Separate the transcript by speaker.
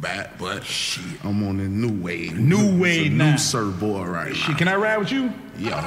Speaker 1: bad, but shit, I'm on the new wave.
Speaker 2: New wave now.
Speaker 1: New surf boy right now.
Speaker 2: Shit, can I ride with you?
Speaker 1: Yeah,